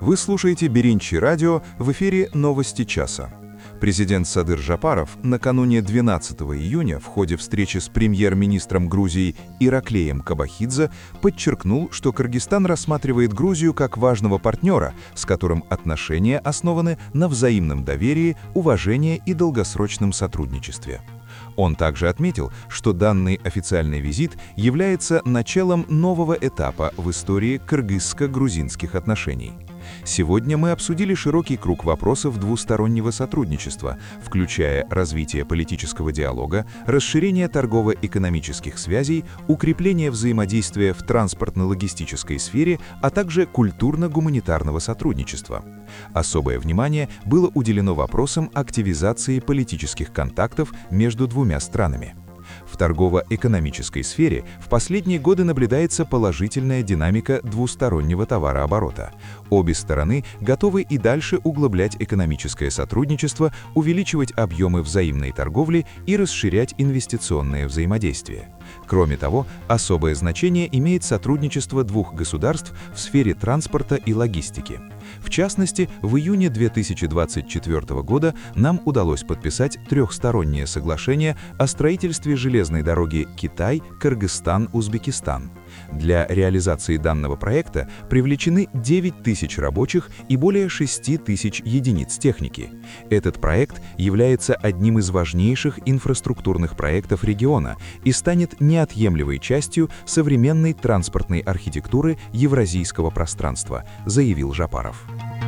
Вы слушаете Беринчи радио, в эфире «Новости часа». Президент Садыр Жапаров накануне 12 июня в ходе встречи с премьер-министром Грузии Ираклием Кобахидзе подчеркнул, что Кыргызстан рассматривает Грузию как важного партнера, с которым отношения основаны на взаимном доверии, уважении и долгосрочном сотрудничестве. Он также отметил, что данный официальный визит является началом нового этапа в истории кыргызско-грузинских отношений. Сегодня мы обсудили широкий круг вопросов двустороннего сотрудничества, включая развитие политического диалога, расширение торгово-экономических связей, укрепление взаимодействия в транспортно-логистической сфере, а также культурно-гуманитарного сотрудничества. Особое внимание было уделено вопросам активизации политических контактов между двумя странами. В торгово-экономической сфере в последние годы наблюдается положительная динамика двустороннего товарооборота. Обе стороны готовы и дальше углублять экономическое сотрудничество, увеличивать объемы взаимной торговли и расширять инвестиционное взаимодействие. Кроме того, особое значение имеет сотрудничество двух государств в сфере транспорта и логистики. В частности, в июне 2024 года нам удалось подписать трехстороннее соглашение о строительстве железной дороги Китай-Кыргызстан-Узбекистан. Для реализации данного проекта привлечены 9 тысяч рабочих и более 6 тысяч единиц техники. Этот проект является одним из важнейших инфраструктурных проектов региона и станет неотъемлемой частью современной транспортной архитектуры евразийского пространства, заявил Жапаров.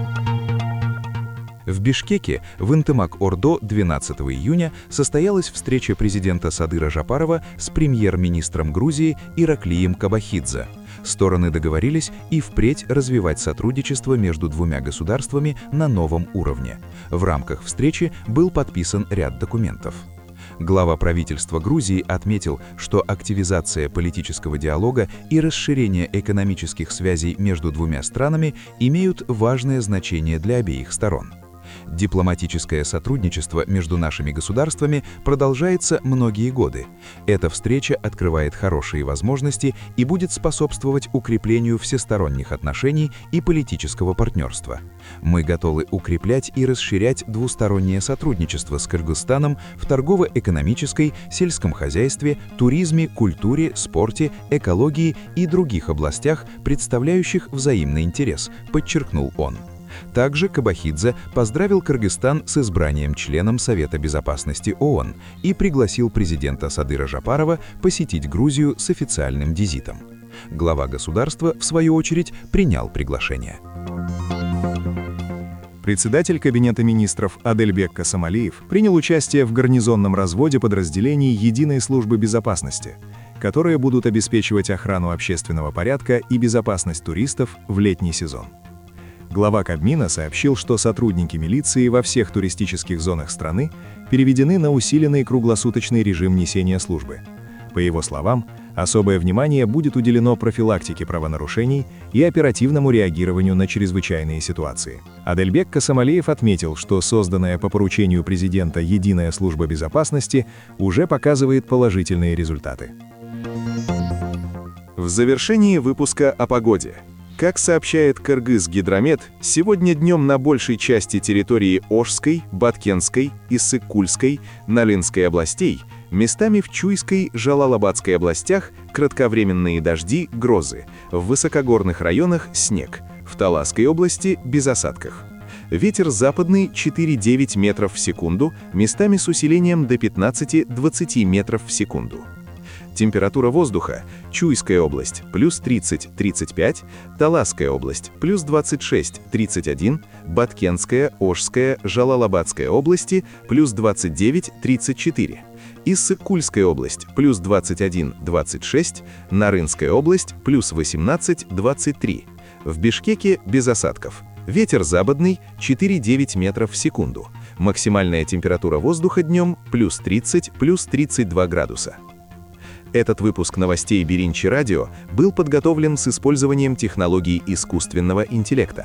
В Бишкеке в Интымак-Ордо 12 июня состоялась встреча президента Садыра Жапарова с премьер-министром Грузии Ираклием Кобахидзе. Стороны договорились и впредь развивать сотрудничество между двумя государствами на новом уровне. В рамках встречи был подписан ряд документов. Глава правительства Грузии отметил, что активизация политического диалога и расширение экономических связей между двумя странами имеют важное значение для обеих сторон. Дипломатическое сотрудничество между нашими государствами продолжается многие годы. Эта встреча открывает хорошие возможности и будет способствовать укреплению всесторонних отношений и политического партнерства. Мы готовы укреплять и расширять двустороннее сотрудничество с Кыргызстаном в торгово-экономической, сельском хозяйстве, туризме, культуре, спорте, экологии и других областях, представляющих взаимный интерес, подчеркнул он. Также Кобахидзе поздравил Кыргызстан с избранием членом Совета безопасности ООН и пригласил президента Садыра Жапарова посетить Грузию с официальным визитом. Глава государства, в свою очередь, принял приглашение. Председатель Кабинета министров Адельбек Касамалиев принял участие в гарнизонном разводе подразделений Единой службы безопасности, которые будут обеспечивать охрану общественного порядка и безопасность туристов в летний сезон. Глава Кабмина сообщил, что сотрудники милиции во всех туристических зонах страны переведены на усиленный круглосуточный режим несения службы. По его словам, особое внимание будет уделено профилактике правонарушений и оперативному реагированию на чрезвычайные ситуации. Адельбек Касамалиев отметил, что созданная по поручению президента Единая служба безопасности уже показывает положительные результаты. В завершении выпуска о погоде. Как сообщает Кыргызгидромет, сегодня днем на большей части территории Ошской, Баткенской, Иссык-Кульской, Налинской областей, местами в Чуйской, Жалал-Абадской областях кратковременные дожди, грозы, в высокогорных районах снег, в Таласской области без осадков. Ветер западный 4-9 метров в секунду, местами с усилением до 15-20 метров в секунду. Температура воздуха: Чуйская область плюс 30-35, Таласская область плюс 26-31, Баткенская, Ошская, Жалал-Абадская области плюс 29-34, Иссык-Кульская область плюс 21-26, Нарынская область плюс 18-23. В Бишкеке без осадков. Ветер западный 4-9 метров в секунду. Максимальная температура воздуха днем плюс 30, плюс 32 градуса. Этот выпуск новостей Беринчи радио был подготовлен с использованием технологий искусственного интеллекта.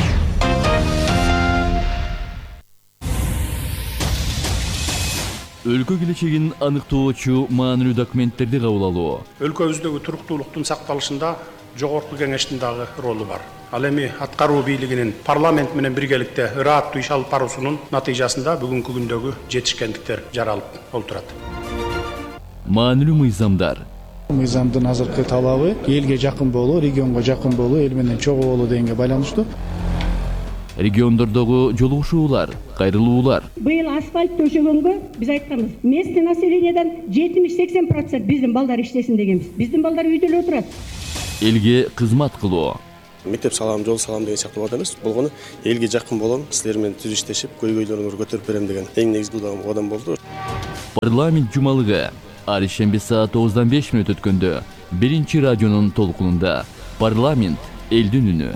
Өлкө келечегин аныктоочу маанилүү документтерди кабыл алуу. Өлкөбүздөгү туруктуулуктун сакталышында жогорку кеңештин дагы ролу бар. Ал эми аткаруу бийлигинин парламент менен биргеликте ырааттуу иш алып баруусунун натыйжасында бүгүнкү күндөгү жетишкендиктер жаралып олтурат. Маанилүү мыйзамдар. Мыйзамдын азыркы талабы элге жакын болуу, регионго жакын болуу, эл менен чогуу болуу дегенге байланыштуу. Региондордогу жолугушуулар, кайрылуулар. Быйыл асфальт төшөгөнгө биз айтканбыз. Местный населениеден 70-80% биздин балдар иштесин дегенбиз. Биздин балдар үйдө эле отурат. Элге кызмат кылуу. Мектеп салам, жол салам деген сыяктуу бат эмес. Болгону элге жакын болом, силер менен түз иштешип, көйгөйлөрүңөрдү көтөрүп берем деген эң негизги кадам болду. Парламент жумалыгы. Ар шемби саат 9:05 өткөндө биринчи радионун толкунунда парламент элдин үнү.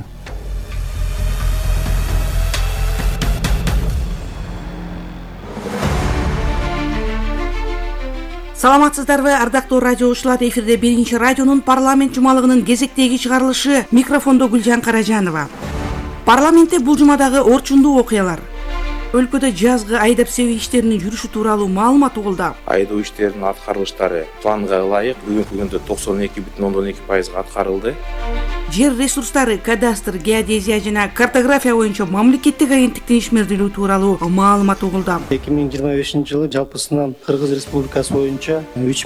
Саламатсыздарбы, ардактуу радиочулар, эфирде биринчи радионун парламент жумалыгынын кезектеги чыгарылышы, микрофондо Гүлжан Каражанова. Парламентте бул жумадагы орчундуу окуялар. Өлкөдө жазгы айдап себүү иштеринин жүрүшү тууралуу маалымат угулду. Айдоо иштеринин аткарылыштары планга ылайык бүгүнкү күндө 92,2% аткарылды. Жер ресурстары, кадастр, геодезия жана картография боюнча мамлекеттик агенттиктин ишмердүүлүгү тууралуу маалымат угулду. 2025-жылы жалпысынан Кыргыз Республикасы боюнча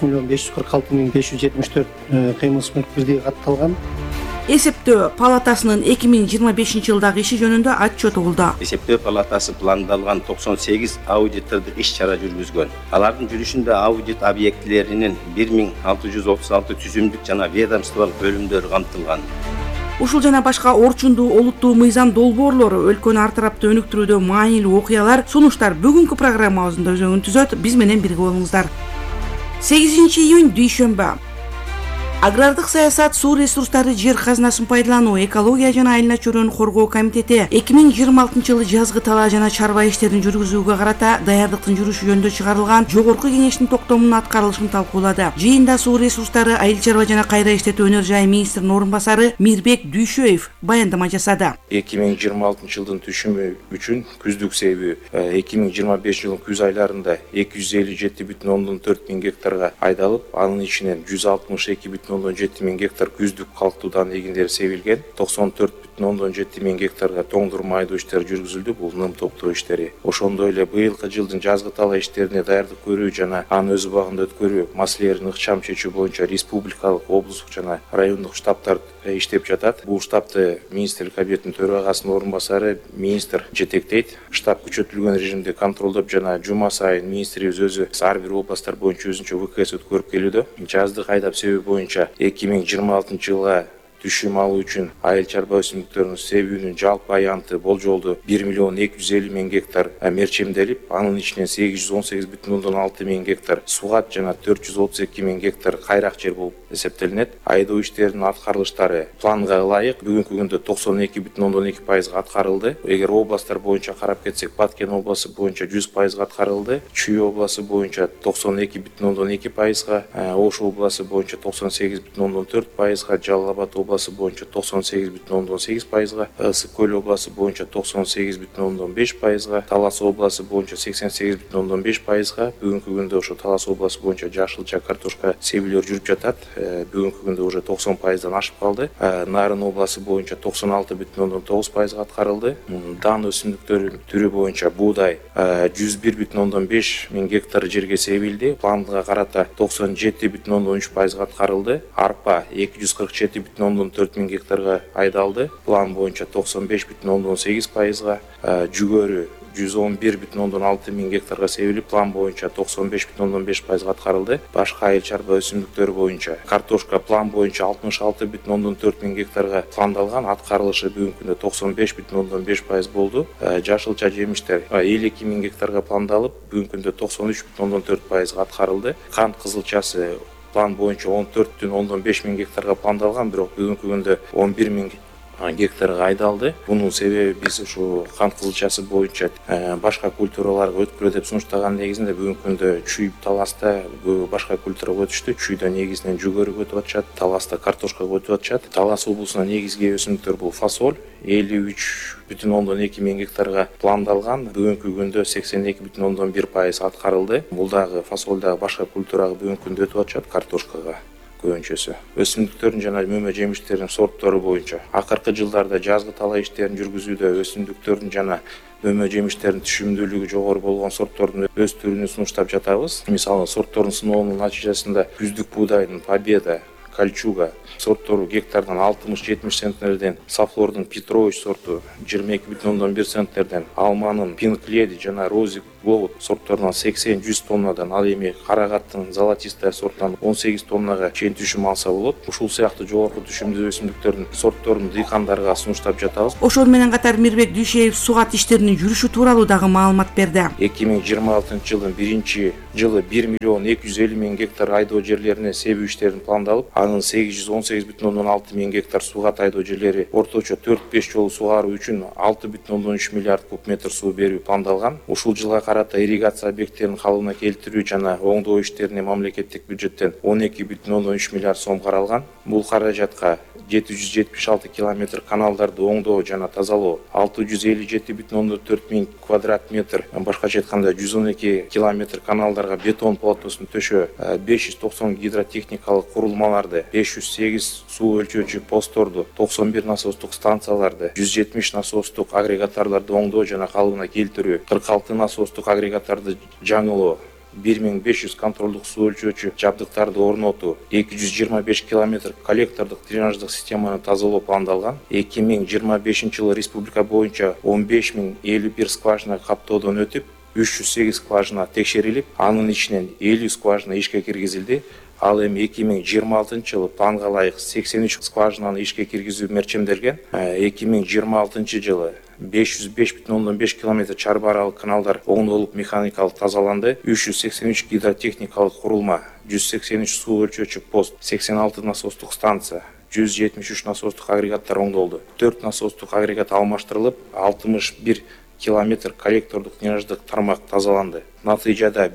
3,546,574 кыймыл бирдей катталган. Эсептөө палатасынын 2025-жылдагы иши жөнүндө отчет угулду. Эсептөө палатасы пландалган 98 аудитордук иш-чара жүргүзгөн. Алардын жүрүшүндө аудит объектилеринин 1636 түзүмдүк жана ведомстволук бөлүмдөр камтылган. Ушул жана башка орчундуу олуттуу мыйзам долбоорлору өлкөнү ар тараптуу өнүктүрүүдө маанилүү окуялар, сунуштар бүгүнкү программабыздын өзөгүн түзөт. Биз менен бирге болуңуздар. 8 июнь дүйшөмбү. Агрардык саясат, суу ресурстары, жер казынасын пайдалануу, экология жана айылына чөйрөнү коргоо комитети 2026-жылы жазгы талаа жана чарба иштерин жүргүзүүгө карата даярдыктын жүрүшү жөнүндө чыгарылган жогорку кеңештин токтомунун аткарылышын талкуулады. Жыйында суу ресурстары, айыл чарба жана кайра иштетүү өнөр жай министринин орун басары Мирбек Дүйшөев баяндама жасады. 2026-жылдын түшүмү үчүн күздүк себүү 2025-жылдын күз айларында 257,4 миң гектарга айдалып, анын ичинен 162,7 миң гектар күздүк калктуудан эгиндер себилген, 94,7 миң гектарга тоңдурма айдоо иштери жүргүзүлдү. Бул ным топтоо иштери. Ошондой эле быйылкы жылдын жазгы талаа иштерине даярдык көрүү жана аны өз убагында өткөрүү маселелерин ыкчам чечүү боюнча республикалык, облустук жана райондук штабтар иштеп жатат. Бул штабты министрлик кабинетинин төрагасынын орун басары министр жетектейт. Штаб күчөтүлгөн режимде контролдоп жана жума сайын министрибиз өзү ар бир областтар боюнча өзүнчө ВКС өткөрүп келүүдө. Жаздык айдап себүү боюнча 2026-жылга түшүм алуу үчүн айыл чарба өсүмдүктөрүнүн себүүнүн жалпы аянты болжолду 1,250,000 гектар мерчемделип, анын ичинен 818,6 гектар сугат жана 432,000 гектар кайрак жер болуп эсептелинет. Айдоо иштеринин аткарылыштары планга ылайык бүгүнкү күндө 92,2% аткарылды. Эгер областтар боюнча карап кетсек, Баткен областы боюнча 100% аткарылды, Чүй областы боюнча 92,2%, Ош областы боюнча 98,4%, Жалал Абад областы боюнча 98,8%, Ысык Көл областы боюнча 98,5%, Талас областы боюнча 88,5%. Бүгүнкү күндө ошо Талас областы боюнча жашылча картошка себүүлөр жүрүп жатат. Бүгүнкү күндө уже 90%дан ашып калды. Нарын областы боюнча 96,9% аткарылды. Дан өсүмдүктөрүнүн түрү боюнча буудай 101,5 миң гектар жерге себилди. Планга карата 97,3% аткарылды. Арпа 247,4 миң гектарга айдалды. План боюнча 95,8%, жүгөрү 111,6 миң гектарга себилип, план боюнча 95,5% аткарылды. Башка айыл чарба өсүмдүктөр боюнча картошка план боюнча 66,4 миң гектарга пландалган, аткарылышы бүгүнкү күндө 95,5% болду. Жашылча жемиштер 52 миң гектарга пландалып, бүгүнкү күндө 93,4% аткарылды. Кант кызылчасы план боюнча 14,5 миң гектарга пландалган, бирок бүгүнкү күндө 11 миң гектарга айдалды. Бунун себеби биз ушу кант кызылчасы боюнча башка культураларга өткүлө деп сунуштаган негизинде бүгүнкү күндө Чүй, Таласта башка культурага өтүштү. Чүйдө негизинен жүгөрү өтүп атышат, Таласта картошка өтүп атышат. Талас облусунун негизги өсүмдүктөр бул фасоль 53,2 миң гектарга пландалган, бүгүнкү күндө 82,1% аткарылды. Бул дагы фасоль дагы башка культурага бүгүнкү күндө өтүп атышат, картошкага. көбүнчөсү. Өсүмдүктөрдүн жана мөмө жемиштердин сорттору боюнча акыркы жылдарда жазгы талаа иштерин жүргүзүүдө өсүмдүктөрдүн жана мөмө жемиштердин түшүмдүүлүгү жогору болгон сорттордун өз түрүнү сунуштап жатабыз. Мисалы сорттордун сыноонун натыйжасында күздүк буудайдын Победа, Кольчуга сорттору гектардан 60-70 центнерден, Сафлордун Петрович сорту 22,1 центнерден, Алманын Pink Lady жана Rosy Gold сортторунан 80-100 тоннадан, ал эми Карагаттын Золотистая сортунан 18 тоннага чейин түшүм алса болот. Ушул сыяктуу жогорку түшүмдүү өсүмдүктөрдүн сортторун дыйкандарга сунуштап жатабыз. Ошол менен катар Мирбек Дүйшеев сугат иштеринин жүрүшү тууралуу дагы маалымат берди. 2026-жылдын 1-жылы 1,250,000 гектар айдоо жерлерине себүү иштерин пландалып, анын 818,6 миң гектар сугат айдоо жерлери орточо 4-5 жолу сугаруу үчүн 6,3 миллиард куб метр суу берүү пландалган. Ушул жылга карата ирригация объекттерин калыбына келтирүү жана оңдоо иштерине мамлекеттик бюджеттен 12,3 миллиард сом каралган. Бул каражатка 776 километр каналдарды оңдоо жана тазалоо, 657,4 миң квадрат метр, башкача айтканда 112 километр каналдарга бетон полотносун төшөө, 590 гидротехникалык курулмаларды, 508 суу өлчөөчү постторду, 91 насостук станцияларды, 170 насостук агрегаттарды оңдоо жана калыбына келтирүү, 46 насостук агрегаттарды жаңылоо, 1500 контролдук суу өлчөөчү жабдыктарды орнотуу, 225 километр коллектордук дренаждык системаны тазалоо пландалган. 2025 жылы республика боюнча 15,051 скважина каптоодон өтүп, 308 скважина текшерилип, анын ичинен 50 скважина ишке киргизилди. Ал эми 2026 жылы планга ылайык 83 скважинаны ишке киргизүү мерчемделген. 2026 жылы 505,5 километр чарба аралык каналдар оңдолуп механикалык тазаланды. 383 гидротехникалык курулма, 183 суу өлчөөчү пост, 86 насостук станция, 173 насостук агрегаттар оңдолду. 4 насостук агрегат алмаштырылып, 61 километр коллектордук дренаждык тармак тазаланды. Натыйжада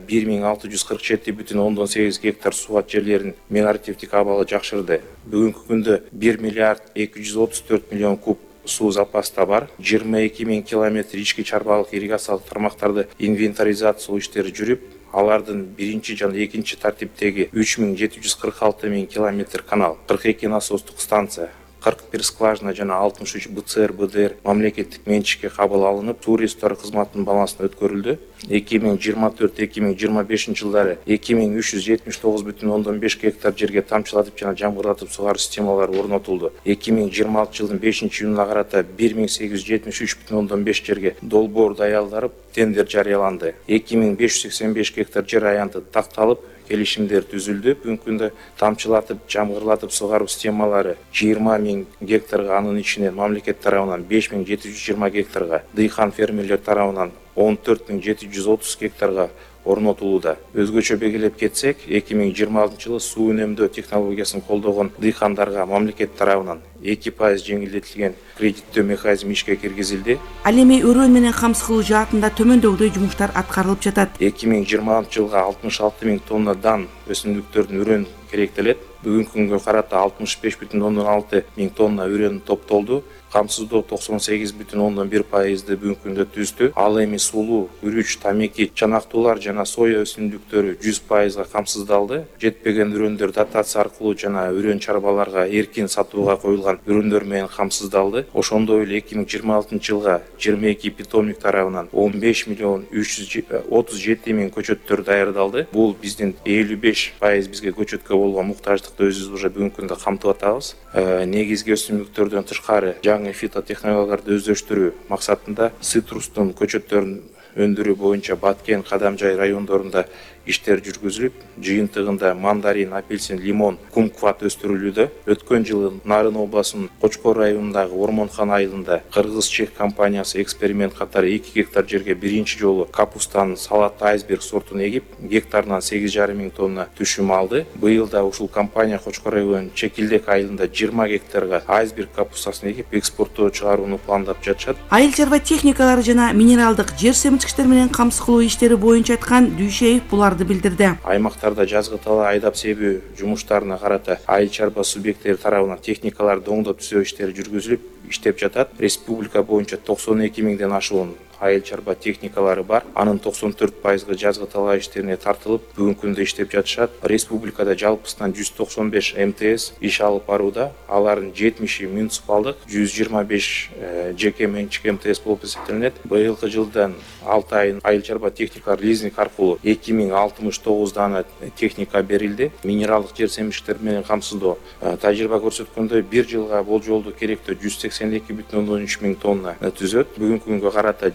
1647,8 гектар сугат жерлеринин мелиоративдик абалы жакшырды. Бүгүнкү күндө 1 миллиард 234 миллион куб суу запаста бар. 22 миң километр ички чарбалык ирригациялык тармактарды инвентаризациялоо иштери жүрүп, алардын биринчи жана экинчи тартиптеги 3746 миң километр канал, 42 насостук станция, 41 скважина жана 63 БЦР, БДР мамлекеттик менчикке кабыл алынып, суу ресурстары кызматынын балансына өткөрүлдү. 2024-2025 жылдары 2379,5 гектар жерге тамчылатып жана жамгырлатып сугаруу системалары орнотулду. 2026 жылдын 5-июнуна карата 1573,5 жерге долбоор даярдалып, тендер жарыяланды. 2585 гектар жер аянты такталып, келишимдер түзүлдү. Бүгүнкү күндө тамчылатып, жамгырлатып сугаруу системалары 20 миң гектарга, анын ичинен мамлекет тарабынан 5720 гектарга, дыйкан фермерлер тарабынан 14730 гектарга орнотулууда. Өзгөчө белгилеп кетсек, 2026 жылы суу үнөмдөө технологиясын колдогон дыйкандарга мамлекет тарабынан 2% жеңилдетилген кредиттөө механизми ишке киргизилди. Ал эми өрөөн менен камсыз кылуу жаатында төмөндөгүдөй жумуштар аткарылып жатат. 2026 жылга 66 миң тонна дан өсүмдүктөрдүн өрөөн керектелет. Бүгүнкү күнгө карата 65,6 миң тонна өрөөн топтолду. Камсыздоо 98,1%ды бүгүнкү күндө түздү. Ал эми сулуу, үрүч, тамеки, чанактуулар жана соя өсүмдүктөрү 100%га камсыздалды. Жетпеген өрөөндөр дотация аркылуу жана өрөөн чарбаларга эркин сатууга коюлган өрөндөр менен камсыздалды. Ошондой эле 2026 жылга 22 питомник тарабынан 15,337 миң көчөттөр даярдалды. Бул биздин 55% бизге көчөткө болгон муктаждыкты өзүбүз уже бүгүнкү күндө камтып атабыз. Негизги өсүмдүктөрдөн тышкары жаңы фитотехнологияларды өздөштүрүү максатында цитрустун көчөттөрүн өндүрүү боюнча Баткен, Кадамжай райондорунда иштер жүргүзүлүп, жыйынтыгында мандарин, апельсин, лимон, кумкват өстүрүлүүдө. Өткөн жылы Нарын областынын Кочкор районундагы Ормонхан айылында кыргыз-чех компаниясы эксперимент катары 2 гектар жерге биринчи жолу капустанын салат айсберг сортун эгип, гектарынан 8,5 миң тонна түшүм алды. Быйыл да ушул компания Кочкор районунун Чекилдек айылында 20 гектарга айсберг капустасын эгип, экспорттоо чыгарууну пландап жатышат. Айыл чарба техникалары жана минералдык жер семчкичтер менен камсыз кылуу иштери боюнча айткан Дүйшеев буларды билдирди. Аймактарда жазгы талаа айдап себүү жумуштарына карата айыл чарба субъекттери тарабынан техникаларды оңдоп түзөө иштери жүргүзүлүп, иштеп жатат. Республика боюнча 92 миңден ашуун айыл чарба техникалары бар. Анын 94% жазгы талаа иштерине тартылып, бүгүнкү күндө иштеп жатышат. Республикада жалпысынан 195 МТС иш алып барууда. Алардын 70-и муниципалдык, 125 жеке менчик МТС болуп эсептелинет. Быйылкы жылдан 6 айын айыл чарба техникалар лизинг аркылуу 2069 дана техника берилди. Минералдык жер семишктер менен камсыздоо тажрыйба көрсөткөндөй 1 жылга болжолдуу керектөө 182,13 миң тонна түзөт. Бүгүнкү күнгө карата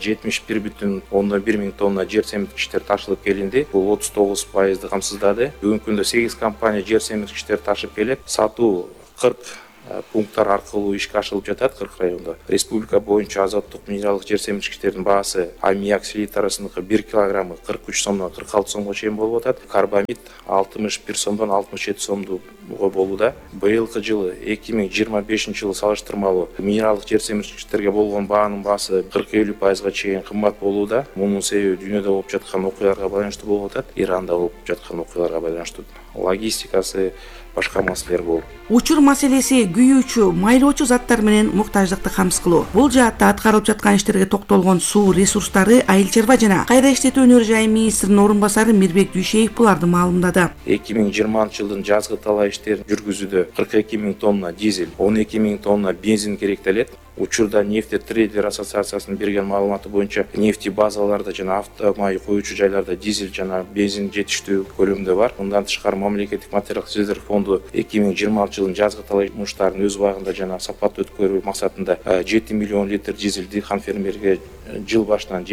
71,1 миң тонна жер семирткичтер ташылып келинди. Бул 39% камсыздады. Бүгүнкү күндө 8 компания жер семирткичтер ташып келет. Сатуу 40 пункттар аркылуу ишке ашырылып жатат 40 районда. Республика боюнча азоттук минералдык жер семирткичтердин баасы аммиак селитрасыныкы 1 килограммы 43 сомдон 46 сомго чейин болуп атат. Карбамид 61 сомдон 67 сомдуу болууда. Быйылкы жылы 2025 жылы салыштырмалуу минералдык жер семирткичтерге болгон баанын баасы 40-50% чейин кымбат болууда. Мунун себеби дүйнөдө болуп жаткан окуяларга байланыштуу болуп атат. Иранда болуп жаткан окуяларга байланыштуу. Логистикасы башка маселелер болуп. Учур маселеси күйүүчү, майлоочу заттар менен муктаждыкты камсыз кылуу. Бул жаатта аткарылып жаткан иштерге токтолгон суу ресурстары айыл чарба жана кайра иштетүү өнөр жайы министринин орун басары Мирбек Дүйшеев буларды маалымдады. 2020 жылдын жазгы талаа иштерин жүргүзүүдө 42 миң тонна дизель, 12 миң тонна бензин керектелет. Учурда нефтетрейдер ассоциациясынын берген маалыматы боюнча нефти базаларда жана автомай коюучу жайларда дизель жана бензин жетиштүү көлөмдө бар. Мындан тышкары мамлекеттик материалдык резерв фонду 2020 жылдын жазгы талаа жумуштарын өз убагында жана сапаттуу өткөрүү максатында 7 миллион литр дизель дыйкан фермерге жыл башынан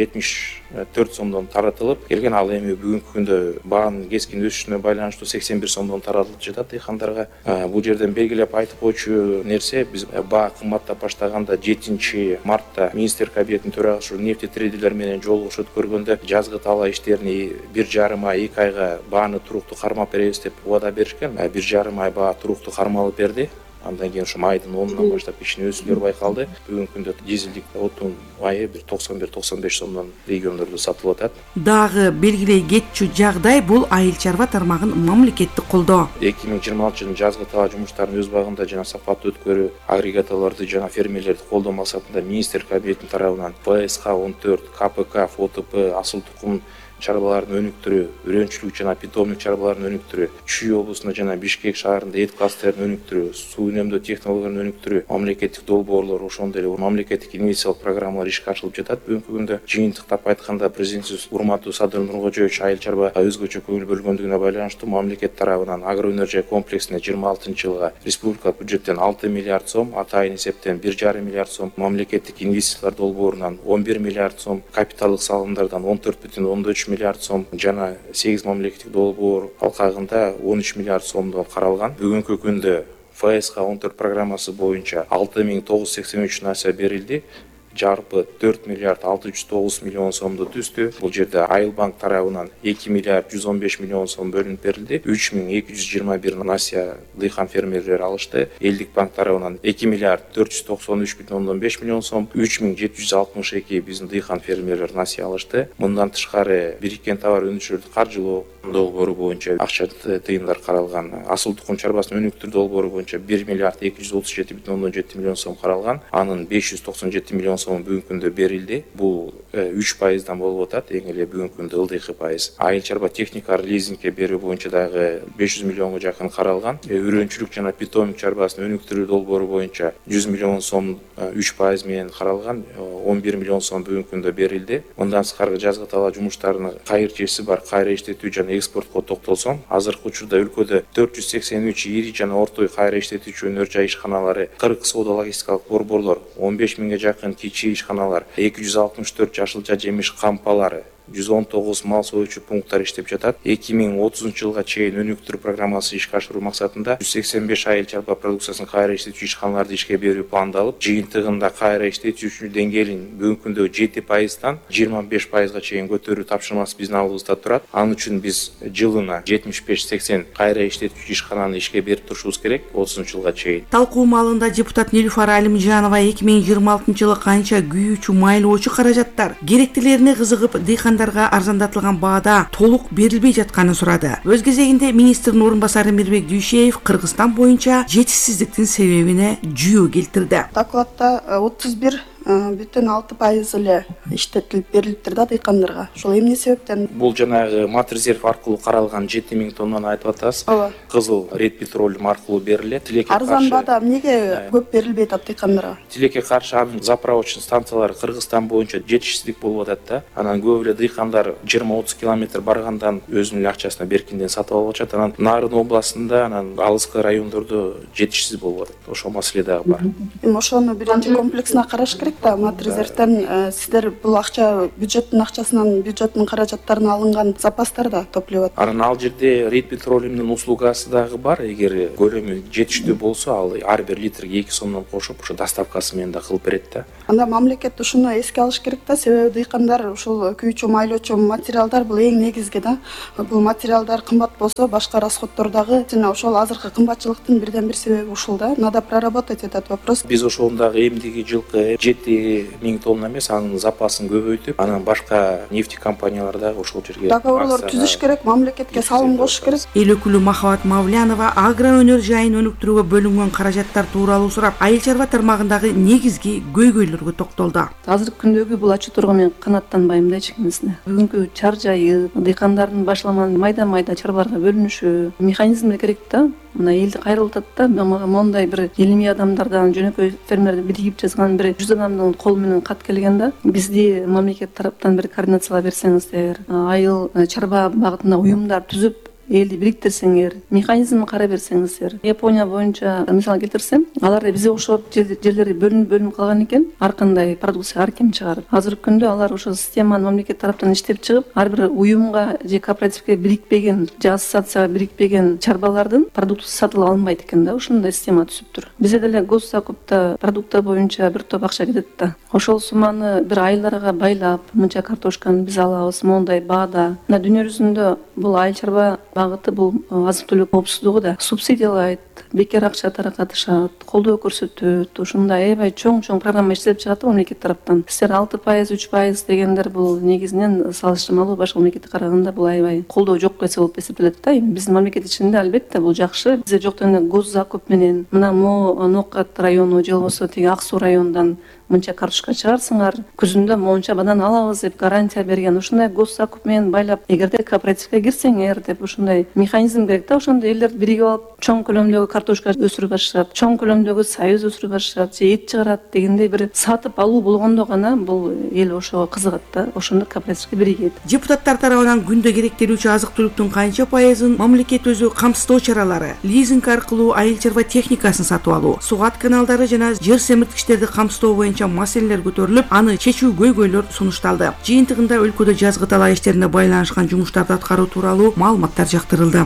74 сомдон таратылып келген. Ал эми бүгүнкү күндө баанын кескин өсүшүнө байланыштуу 81 сомдон таратылып жатат дыйкандарга. Бул жерден белгилеп айтып коючу нерсе, биз баа кымбаттап баштаганда 7 мартта министр кабинетинин төрагасы нефтетрейдерлер менен жолугуш өткөргөндө жазгы талаа иштерини 1,5 ай 2 айга бааны туруктуу кармап беребиз деп убада беришкен. 1,5 ай баа туруктуу кармалып берди. Андан кийин ушу майдын 10-нан баштап ишин өсүүлөр байкалды. Бүгүнкү күндө дизелдик отун майы 91-95 сомдон региондордо сатылып атат. Дагы белгилей кетчү жагдай бул айыл чарба тармагын мамлекеттик колдоо. 2026 жылдын жазгы талаа жумуштарын өз убагында жана сапаттуу өткөрүү, агрегаталарды жана фермерлерди колдоо максатында министр кабинетинин тарабынан ПСК 14, КПК, ФОТП, асыл тукум чарбалардын өнүктүрүү, үрөнчүлүк жана питомник чарбалардын өнүктүрүү, Чүй облусунда жана Бишкек шаарында эт кластерин өнүктүрүү, суу үнөмдөө технологияларын өнүктүрүү, мамлекеттик долбоорлор, ошондой эле мамлекеттик инвестициялык программалар ишке ашырылып жатат. Бүгүнкү күндө жыйынтыктап айтканда президентибиз урматтуу Садыр Нуркожоевич айыл чарбага өзгөчө көңүл бөлгөндүгүнө байланыштуу мамлекет тарабынан агро өнөр жай комплексине 26 жылга республикалык бюджеттен 6 миллиард сом, атайын эсептен 1,5 миллиард сом, мамлекеттик инвестициялар долбоорунан 11 миллиард сом, капиталдык салымдардан 14,3 миллиард сом жана 8 мамлекеттик долбоор алкагында 13 миллиард сомдон каралган. Бүгүнкү күндө ФСК 14 программасы боюнча 6983 нация берилди. Жарпы 4 миллиард 609 миллион сомду түздү. Бул жерде Айыл банк тарабынан 2 миллиард 115 миллион сом бөлүнүп берилди. 3221 насия дыйкан фермерлер алышты. Элдик банк тарабынан 2 миллиард 493,5 миллион сом, 3762 биздин дыйкан фермерлер насия алышты. Мындан тышкары бириккен товар өнүкчүлөрдү каржылоо долбоору боюнча акча тыйымдар каралган. Асыл тукум чарбасын өнүктүрүү долбоору боюнча 1 миллиард 237,7 миллион сом каралган. Анын 597 миллион сом бүгүнкү күндө берилди. Бул 3%дан болуп атат. Эң эле бүгүнкү күндө ылдыйкы пайыз. Айыл чарба техникалар лизингке берүү боюнча дагы 500 миллионго жакын каралган. Үрөнчүлүк жана питомник чарбасын өнүктүрүү долбоору боюнча 100 миллион сом 3% менен каралган. 11 миллион сом бүгүнкү күндө берилди. Мындан сырткары жазгы талаа жумуштарынын кайрчеси бар, кайра иштетүү жана экспортко токтолсом, азыркы учурда өлкөдө 483 ири жана орто кайра иштетүүчү өнөр жай ишканалары, 40 соода логистикалык борборлор, 15 миңге жакын кичи ишканалар, 264 жашылча жемиш кампалары, 119 мал союучу пункттар иштеп жатат. 2030 жылга чейин өнүктүрүү программасы ишке ашыруу максатында 185 айыл чарба продукциясын кайра иштетүүчү ишканаларды ишке берүү пландалып, жыйынтыгында кайра иштетүүчү деңгээлин бүгүнкү күндө 7%дан 25%га чейин көтөрүү тапшырмасы биздин алдыбызда турат. Ал үчүн биз жылына 75-80 кайра иштетүүчү ишкананы ишке берип турушубуз керек 30 жылга чейин. Талкуу маалында депутат Нилуфар Алимжанова 2026 жылы канча күйүүчү майлоочу каражаттар керектилерине кызыгып, дыйкандар дыйкандарга арзандатылган баада толук берилбей жатканын сурады. Өз кезегинде министрдин орун басары Мирбек Дүйшеев Кыргызстан боюнча жетишсиздиктин себебине жүйө келтирди. Докладта 31,6% эле иштетилип берилиптир да дыйкандарга. Ошол эмне себептен? Бул жанагы мат резерв аркылуу каралган 7000 тоннаны айтып атасыз. Кызыл ред петролиум аркылуу берилет. Тилекке арзан баада эмнеге көп берилбей атат дыйкандарга? Тилекке каршы анын заправочный станциялары Кыргызстан боюнча жетишсиздик болуп атат да. Анан көп эле дыйкандар 20-30 километр баргандан өзүнүн акчасына беркинден сатып алып атышат. Анан Нарын областында, анан алыскы райондордо жетишсиз болуп атат. Ошол маселе дагы бар. Эми ошону биринчи комплексно караш керек да. Мат резервден сиздер бул акча бюджеттин акчасынан, бюджеттин каражаттарынан алынган запастар да топлоп атат. Анан ал жерде ред петролиумдун услугасы дагы бар. Эгер көлөмү жетиштүү болсо, ал ар бир литрге 2 сомдон кошуп, ошо доставкасы менен да кылып берет да. Анда мамлекет ушуну эске алыш керек да, себеби дыйкандар ушул күйүүчү, майлоочу материалдар бул эң негизги да. Бул материалдар кымбат болсо, башка расходдор дагы жана ошол азыркы кымбатчылыктын бирден бир себеби ушул да. Надо проработать этот вопрос. Биз ошондагы эмдиги жылкы 7000 тонна эмес, анын запасын көбөйтүп, анан башка нефть компаниялар дагы ошол жерге договорлор түзүш керек, мамлекетке салым кошуш керек. Эл өкүлү Махабат Мавлянова агро өнөр жайын өнүктүрүүгө бөлүнгөн каражаттар тууралуу сурап, айыл чарба тармагындагы негизги көйгөйлөргө токтолду. Азыркы күндөгү бул ачуу мен канааттанбайм да эчкинесине. Бүгүнкү чар жайы, дыйкандардын башламан майда чарбаларга бөлүнүшү, механизм керек да. Мына элди кайрылып атат да, мондай бир илимий адамдардан, жөнөкөй фермерлер биригип жазган бир 100 адамдын кол менен кат келген да. Бизди мамлекет тараптан бир координациялап берсеңиздер, айыл чарба багытында уюмдар түзүп элди бириктирсеңер, механизмин кара берсеңиздер. Япония боюнча мисал келтирсем, алар бизге окшоп жерлери бөлүнүп калган экен, ар кандай продукция ар ким чыгарып. Азыркы күндө алар ошо системаны мамлекет тараптан иштеп чыгып, ар бир уюмга же кооперативге бирикпеген, же ассоциацияга бирикпеген чарбалардын продуктысы сатылып алынбайт экен да. Ушундай система түзүптүр. Бизде деле госзакупта продукта боюнча бир топ акча кетет да. Ошол сумманы бир айларга байлап, мынча картошканы биз алабыз, мондай баада. Мына дүйнө жүзүндө бул айыл чарба багыты бул азык-түлүк коопсуздугу да субсидиялайт, бекер акча таратышат, колдоо көрсөтөт. Ушундай аябай чоң программа иштелип чыгат мамлекет тараптан. Силер 6%, 3% дегендер бул негизинен салыштырмалуу башка мамлекетке караганда бул аябай колдоо жок нерсе болуп эсептелет да. Биздин мамлекет ичинде албетте бул жакшы. Бизде жок дегенде госзакуп менен мына Нокат району же болбосо тиги Ак Суу районунан мынча картошка чыгарсыңар, күзүндө монча бадан алабыз деп гарантия берген. Ушундай госзакуп менен байлап, эгерде кооперативге кирсеңер деп ушундай механизм керек да. Ошондо элдер биригип алып чоң көлөмдөгү картошка өсүрүп башлагат, чоң көлөмдөгү сайыз өсүрүп башлагат, же эт чыгарат дегендей бир сатып алуу болгондо гана бул эл ошого кызыгат да. Ошондо кооперативге биригет. Депутаттар тарабынан күндө керектелүүчү азык-түлүктүн канча пайызын мамлекет өзү камсыздоо чаралары, лизинг аркылуу айыл чарба техникасын сатып алуу, сугат каналдары жана жер семирткичтерди камсыздоо боюнча маселелер көтөрүлүп, аны чечүү көйгөйлөр сунушталды. Жыйынтыгында өлкөдө жазгы талаа иштерине байланышкан жумуштарды аткаруу тууралуу маалыматтар жактырылды.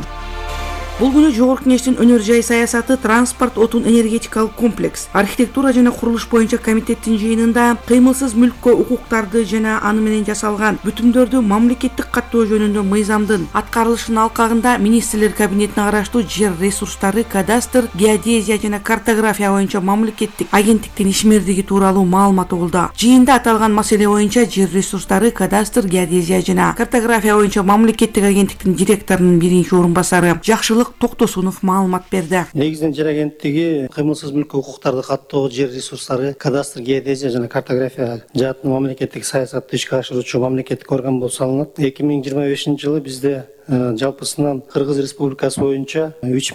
Бул күнү Жогорку Кеңештин өнөр жай саясаты, транспорт, отун энергетикалык комплекс, архитектура жана курулуш боюнча комитеттин жыйынында кыймылсыз мүлккө укуктарды жана аны менен жасалган бүтүмдөрдү мамлекеттик каттоо жөнүндө мыйзамдын аткарылышынын алкагында министрлер кабинетине караштуу жер ресурстары, кадастр, геодезия жана картография боюнча мамлекеттик агенттиктин ишмердиги тууралуу маалымат угулду. Жыйында аталган маселе боюнча жер ресурстары, кадастр, геодезия жана картография боюнча мамлекеттик агенттиктин директорунун биринчи орун басары Жакшылык Токтосунов маалымат берди. Негизинен жер агенттиги кыймылсыз мүлккө укуктарды каттоо, жер ресурстары, кадастр, геодезия жана картография жаатын мамлекеттик саясатты ишке ашыруучу мамлекеттик орган болуп саналат. 2025-жылы бизде жалпысынан Кыргыз Республикасы боюнча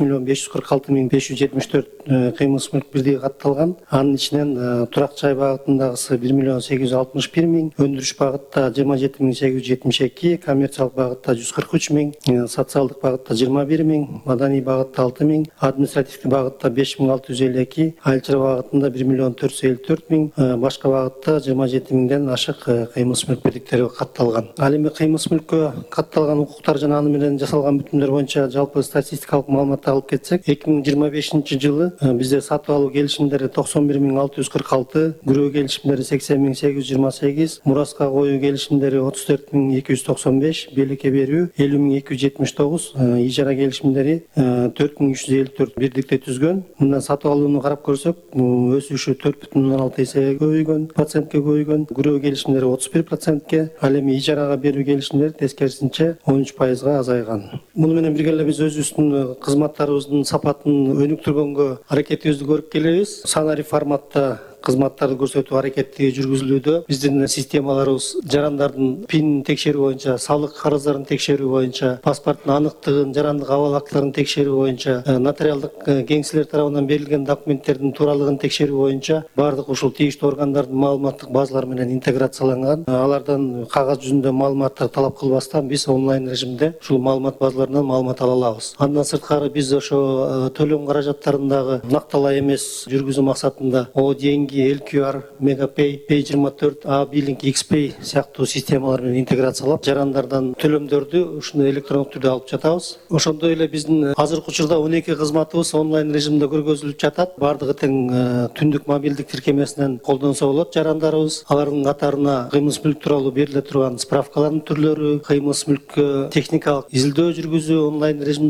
3.546.574 кыймылсыз мүлк бирдей катталган. Анын ичинен турак жай багытындагысы 1.861.000, өндүрүш багытта 27.872, коммерциялык багытта 143.000, социалдык багытта 21.000, маданий багытта 6.000, административдик багытта 5.652, айыл чарба багытында 1.454.000, башка багытта 27.000ден ашык кыймылсыз мүлк бирдиктери катталган. Ал эми кыймылсыз мүлккө катталган укуктар жана аны менен жасалган бүтүмдөр боюнча жалпы статистикалык маалыматты алып кетсек, 2025 жылы бизде сатып алуу келишимдери 91.646, күрөө келишимдери 80.828, мураска коюу келишимдери 34.295, белекке берүү 50.279, ижара келишимдери 4.354 бирдикте түзгөн. Мындан сатып алууну карап көрсөк, өсүшү 4.6 эсеге көбөйгөн, процентке көбөйгөн, күрөө келишимдери 31%, ал эми ижарага берүү келишимдери тескерисинче 13%га азайган. Муну менен бирге эле биз өзүбүздүн кызматтарыбыздын сапатын өнүктүргөнгө аракетибизди көрүп келебиз. Санари форматта кызматтарды көрсөтүү аракети жүргүзүлүүдө. Биздин системаларыбыз жарандардын пин текшерүү боюнча, салык карыздарын текшерүү боюнча, паспорттун аныктыгын, жарандык абал актыларын текшерүү боюнча, нотариалдык кеңселер тарабынан берилген документтердин тууралыгын текшерүү боюнча баардык ушул тийиштүү органдардын маалыматтык базалары менен интеграцияланган. Алардан кагаз жүзүндө маалыматтар талап кылбастан биз онлайн режимде ушул маалымат базаларынан маалымат ала алабыз. Андан сырткары биз ошо төлөм каражаттарындагы накталай эмес жүргүзүү максатында деньги, LQR, Megapay, Pay24, A-Billing, XPay сыяктуу системалар менен интеграциялап, жарандардан төлөмдөрдү ушуну электрондук түрдө алып жатабыз. Ошондой эле биздин азыркы учурда 12 кызматыбыз онлайн режимде көргөзүлүп жатат. Бардыгы тең түндүк мобилдик тиркемесинен колдонсо болот жарандарыбыз. Алардын катарына кыймылсыз мүлк тууралуу бериле турган справкалардын түрлөрү, кыймылсыз мүлккө техникалык изилдөө жүргүзүү онлайн режимде